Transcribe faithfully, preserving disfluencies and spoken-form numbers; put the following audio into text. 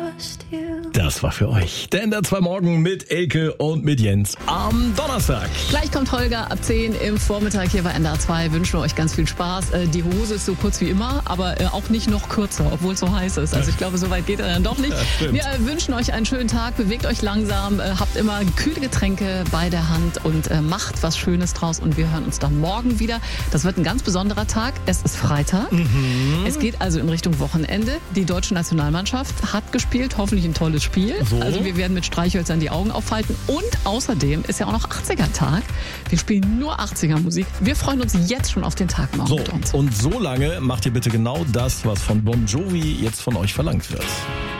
trust you. Das war für euch. Der N D R zwei Morgen mit Elke und mit Jens am Donnerstag. Gleich kommt Holger ab zehn im Vormittag hier bei N D R zwei. Wünschen wir euch ganz viel Spaß. Die Hose ist so kurz wie immer, aber auch nicht noch kürzer, obwohl es so heiß ist. Also ich glaube, so weit geht er dann doch nicht. Ja, wir wünschen euch einen schönen Tag. Bewegt euch langsam. Habt immer kühle Getränke bei der Hand und macht was Schönes draus. Und wir hören uns dann morgen wieder. Das wird ein ganz besonderer Tag. Es ist Freitag. Mhm. Es geht also in Richtung Wochenende. Die deutsche Nationalmannschaft hat gespielt. Hoffentlich ein tolles Spiel. So. Also wir werden mit Streichhölzern die Augen aufhalten. Und außerdem ist ja auch noch achtziger-Tag. Wir spielen nur achtziger-Musik. Wir freuen uns jetzt schon auf den Tag morgen So, mit uns. und so lange macht ihr bitte genau das, was von Bon Jovi jetzt von euch verlangt wird.